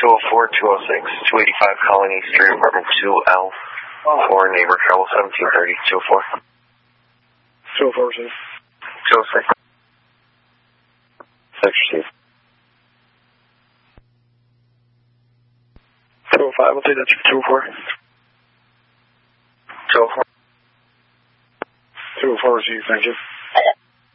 204, 206, 285 Colony Street, apartment 2L, for neighbor, travel 1730, 204. 204, sir. 206. Sector C. 205, I'll take that to 204. 204. 204, thank you.